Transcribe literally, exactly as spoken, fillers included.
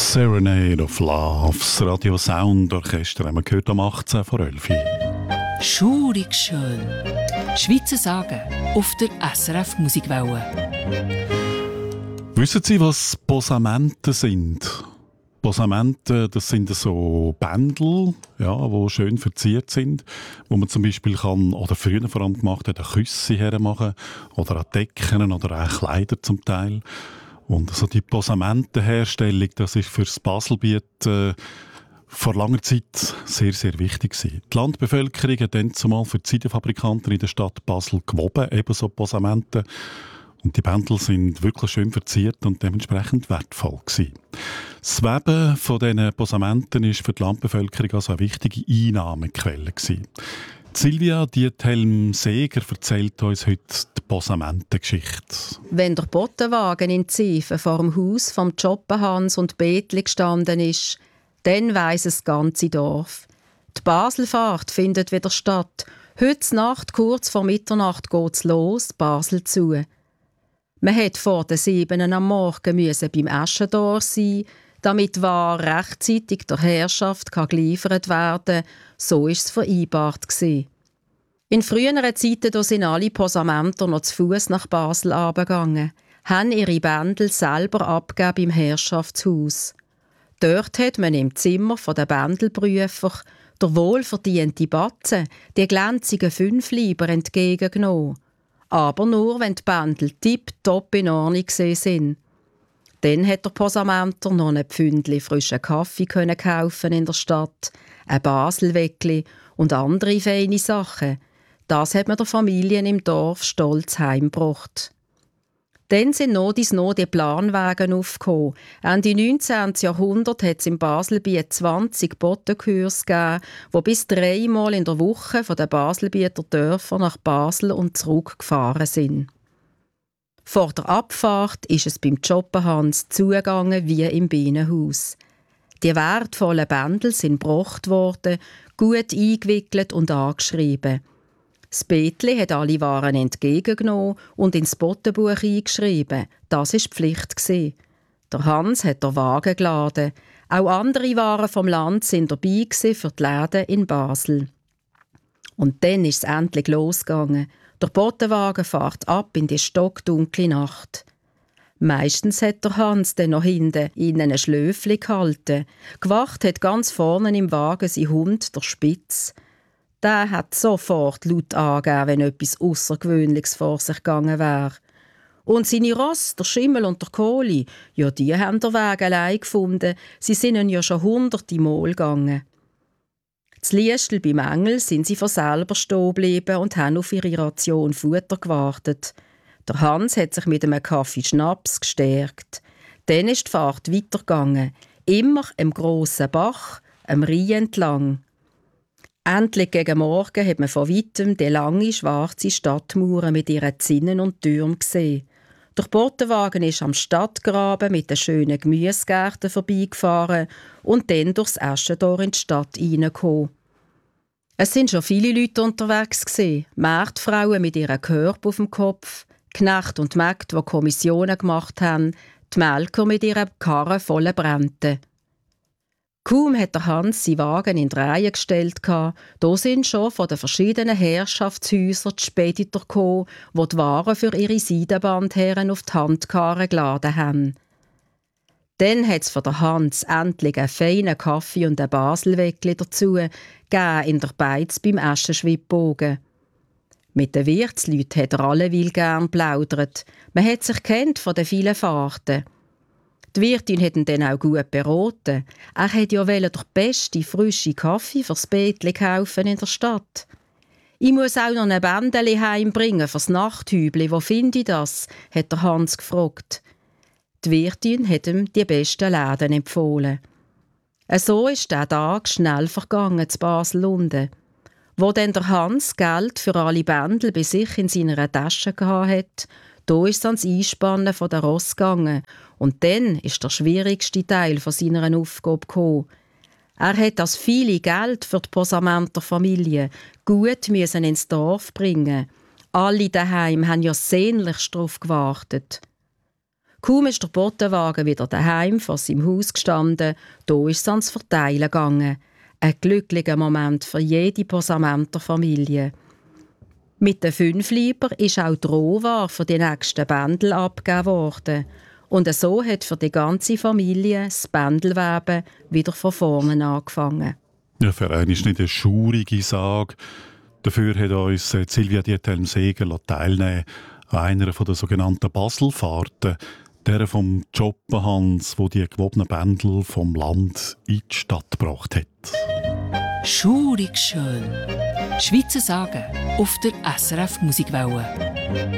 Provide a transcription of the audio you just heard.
Serenade of Love, das Radio Sound Orchester haben wir gehört am achtzehn vor elf. Schurig schön. Schweizer Sagen auf der S R F Musikwelle. Wissen Sie, was Posamenten sind? Posamenten, das sind so Bändel, ja, die schön verziert sind, wo man zum Beispiel kann, oder früher vor allem gemacht hat, Küsse hermachen oder an Decken oder auch Kleider zum Teil. Und also die Posamentenherstellung, das ist für das Baselbiet äh, vor langer Zeit sehr, sehr wichtig gewesen. Die Landbevölkerung hat dann zumal für die Seidenfabrikanten in der Stadt Basel gewoben, ebenso Posamenten. Und die Bändel sind wirklich schön verziert und dementsprechend wertvoll gewesen. Das Weben von diesen Posamenten ist für die Landbevölkerung also eine wichtige Einnahmequelle gewesen. Silvia Diethelm-Seeger erzählt uns heute die Posamentengeschichte. Wenn der Bottenwagen in Ziefen vor dem Haus vom Schoppenhans und Betli gestanden ist, dann weiss es das ganze Dorf. Die Baselfahrt findet wieder statt. Heute Nacht, kurz vor Mitternacht, geht's los, Basel zu. Man hätte vor den sieben am Morgen müssen beim Eschendorf sein, damit war rechtzeitig der Herrschaft geliefert werden kann. So war es vereinbart. In früheren Zeiten sind alle Posamenter noch zu Fuß nach Basel abgegangen, haben ihre Bändel selber abgegeben im Herrschaftshaus. Dort hat man im Zimmer der Bändelprüfer der wohlverdiente Batzen, die glänzigen Fünfleiber, entgegengenommen. Aber nur, wenn die Bändel tipptopp in Ordnung sind. Dann hat der Posamenter noch ein Pfündchen frischen Kaffee können kaufen in der Stadt, ein Baselweckli und andere feine Sachen. Das hat man der Familie im Dorf stolz heimgebracht. Dann sind noch dies noch die Planwagen aufgekommen. Ende neunzehnten. Jahrhundert hat es im Baselbiet zwanzig Bottenkurse gegeben, die bis dreimal in der Woche von den Baselbieter Dörfern nach Basel und zurück gefahren sind. Vor der Abfahrt ist es beim Schoppenhans zugegangen wie im Bienenhaus. Die wertvollen Bändel sind gebracht worden, gut eingewickelt und angeschrieben. Das Betli hat alle Waren entgegengenommen und ins Bottenbuch eingeschrieben. Das war Pflicht. Der Hans hat den Wagen geladen. Auch andere Waren vom Land sind dabei für die Läden in Basel. Und dann ist es endlich losgegangen. Der Bottenwagen fährt ab in die stockdunkle Nacht. Meistens hat der Hans dann noch hinten in einem Schlöfli gehalten. Gewacht hat ganz vorne im Wagen sein Hund, der Spitz. Der hat sofort laut angegeben, wenn etwas Außergewöhnliches vor sich gegangen wäre. Und seine Ross, der Schimmel und der Kohli, ja, die haben den Weg allein gefunden. Sie sind ja schon hunderte Mal gegangen. Das Liestl beim Engel sind sie von selber stehen geblieben und haben auf ihre Ration Futter gewartet. Der Hans hat sich mit einem Kaffee Schnaps gestärkt. Dann ist die Fahrt weitergegangen, immer am grossen Bach, am Rhein entlang. Endlich gegen Morgen hat man von weitem die lange, schwarze Stadtmauer mit ihren Zinnen und Türmen gesehen. Der Bottenwagen ist am Stadtgraben mit den schönen Gemüsegärten vorbeigefahren und dann durchs Eschentor in die Stadt hineingekommen. Es sind schon viele Leute unterwegs gewesen. Marktfrauen mit ihren Körben auf dem Kopf, Knechte und Mägde, die Kommissionen gemacht haben, die Melker mit ihren Karren voller Brände. Kaum hat der Hans seinen Wagen in die Reihe gestellt, da sind schon von den verschiedenen Herrschaftshäusern die Speditor gekommen, die die Waren für ihre Seidenbandherren auf die Handkarren geladen haben. Dann hat es von der Hans endlich einen feinen Kaffee und ein Baselweckli dazu gegeben in der Beiz beim Eschenschwibbogen. Mit den Wirtsleuten hat er alleweil gern plaudert. Man hat sich kennt von den vielen Fahrten. Die Wirtin hat ihn dann auch gut beraten. Er wollte ja den besten, frischen Kaffee fürs Betli kaufen in der Stadt. «Ich muss auch noch ein Bändeli heimbringen fürs Nachthübli. Wo finde ich das?» hat der Hans gefragt. Die Wirtin hat ihm die besten Läden empfohlen. So ist der Tag schnell vergangen zu Basel-Lunden. Wo dann der Hans Geld für alle Bändel bei sich in seiner Tasche hatte, da ist es ans Einspannen von der Ross gegangen. Und dann ist der schwierigste Teil von seiner Aufgabe gekommen. Er hat das viele Geld für die Posamenter Familie gut müssen ins Dorf bringen. Alle daheim haben ja sehnlichst darauf gewartet. Kaum ist der Botenwagen wieder daheim vor seinem Haus gestanden, da ist es ans Verteilen gegangen. Ein glücklicher Moment für jede Posamenter Familie. Mit den fünf Lieber ist auch die Rohware für die nächsten Bändel abgegeben worden. Und so hat für die ganze Familie das Bändelweben wieder von vorne angefangen. Ja, für einen ist nicht eine schaurige Sage. Dafür hat uns Silvia Diethelm-Seger teilnehmen an einer der sogenannten Baselfahrten, der vom Joppenhans, wo die gewobenen Bändel vom Land in die Stadt gebracht hat. Schaurig schön. Schweizer Sagen auf der S R F Musikwelle.